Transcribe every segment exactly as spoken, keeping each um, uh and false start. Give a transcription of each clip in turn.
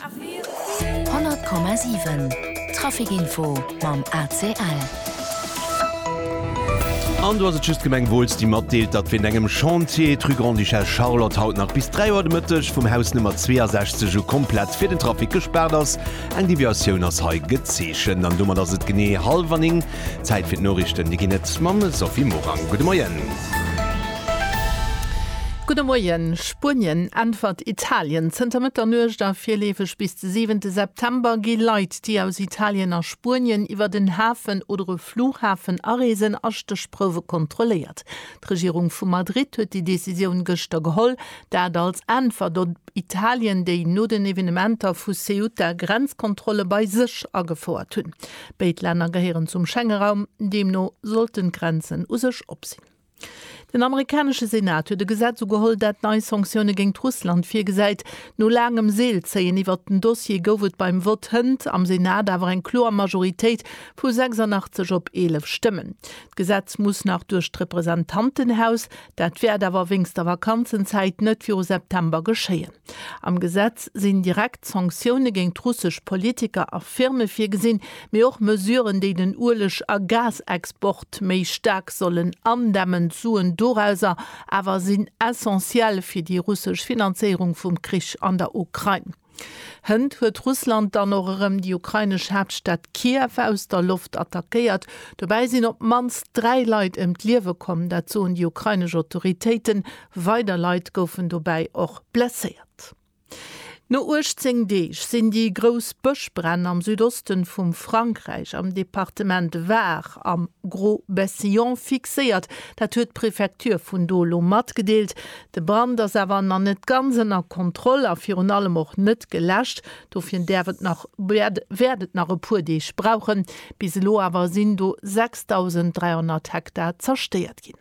hundert Komma sieben Trafikinfo mam A C L. An du hast just gemeng wohlst die mat deelt, dat wir engem Chantier Trugrandischer Charlotte haut nach bis drei Uhr Mëttech vom Haus Nummer sechsundzwanzig jo komplett fir den Trafik gesperrt ass eng Deviation ass ha gezeechen, an dummer dats et gené halverning Zeit fir Norrichten die ginnet Mamme Sophie Morang. Gute Morgen. Gute Morgen. Spien antwort Italien Ztermitter nuch da fir lewech bis den siebenten September gi Leiit, die aus Italien nach Spien iwwer den Hafen oder Flughafen Aresen Achtechprowe kontrolliert. Die Regierung vu Madrid huet die Decision gëster geholl, dat als Antwort op Italien déi no den Evenementer vu Ceuta Grenzkontrolle bei sech agefoert hunn. Beit Länder gehören zum Schengenraum, demno sollten Grenzen us sech opsinn. Den amerikanische Senat huet de Gesetz ugeholt, dat neue Sanktionen gegen Russland fir gesäit no langem Seel zeien iwwer den Dossier gowet beim Wort hënd am Senat awer en klor Majoritéit vu sechsundachtzig op elf Stimmen. D Gesetz muss nach durch d Repräsentantenhaus, dat wär awer wings der Vakanzenzeit net für September geschéien. Am Gesetz sinn direkt Sanktionen gegen russsisch Politiker a Firme fir gesinn, mé och mesureuren, déi den urlech a Gasexport méi stark sollen andämmen zuen Dorauser awer sinn essentiell fir die russsisch Finanzierung vum Krisch an der Ukraine. Hënd huet Russland dann nochëm die ukrainisch Hauptstadt Kiew aus der Luft attackiert. Dabei sinn op mans drei Leiit em Liewe kommen, dazu die ukrainische Autoritäten weiter Leiit goufen dabei och blessiert. No urzing Deeg sinn die Gros Bëchbrenn am Südosten vum Frankreich am Departement Var am Gros Bessillon fixiert. Dat huet Präfektur vun Dolo mat gedeelt. De Brand ass awer an net ganzener Kontrolle a Fi allem och net gelächt, dofir derwet nach werdet nach e puer Deeg brauchen, bis lo awer sinn do sechstausenddreihundert Hektar zersteiert ginn.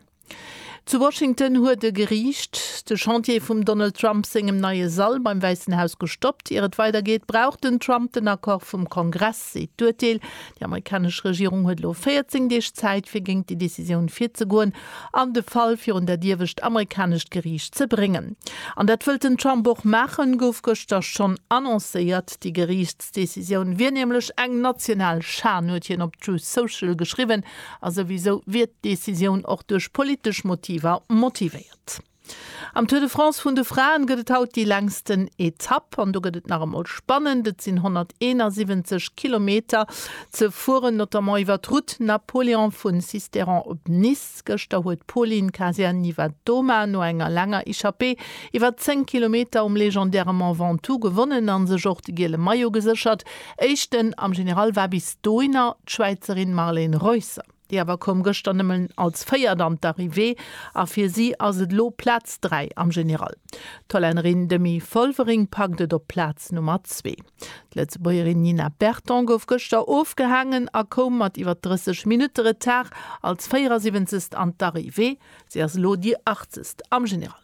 Zu Washington huet de Gericht de Chantier vum Donald Trump singem neue Saal beim Weißen Haus gestoppt. Ihret weitergeht, braucht den Trump den Akkor vom Kongress se durchtel. Die amerikanische Regierung huet lo vierzehn Deeg Zeit fir ging die Decision vier zu goen an de Fall fir un der Dirwicht amerikanisch Gericht zu bringen. An dat will den Trump auch machen, gouf gestern schon annonciert. Die Gerichtsdecision wie nämlich eng national Scharnotchen op True Social geschrieben. Also wieso wird Decision auch durch politisch Motiv motiviert. Am Tour de France vun de Frauen gëtt haut die längsten Etapp an du gëtt nach einmal spannend, dat sinn hunderteinundsiebzig Kilometer ze fuhren notamment iwwer Route Napoleon vun Sisteron op Nice gëster huet Pauline Caserne Doma no enger langer Échappée iwwer zehn Kilometer um legendärement Ventoux gewonnen an se joch de gele Maillot gesichert. Echten am General war bis Doina Schweizerin Marlene Reusser. Die aber kom gestanden als Feierdan d'arrivé a fir sie as et lo Platz drei am General. Tollerin demi Volvering packte do Platz Nummer zwei. Letze Bäuerin Nina Berton gouf gëster aufgehangen a kom mat iwwer dreißig Minuten Tag als vierundsiebzig an d'arrivé, sie as lo die achtzig am General.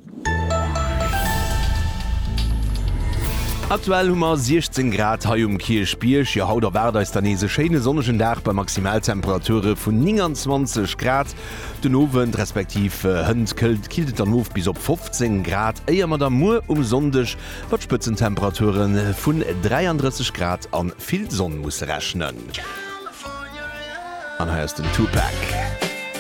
Aktuell hummer sechzehn Grad ha um Kirchbierch, ja haut der Werder ist danne se schöne sonnischen Dach bei Maximaltemperature vun neunundzwanzig Grad. Den Owen respektiv hënd këlt kiltet der Mof bis op fünfzehn Grad. Eier mat der Mu um sondech wat Spitzentemperaturen vun dreiunddreißig Grad an viel Sonne muss rechnen. An heißt den Tupac.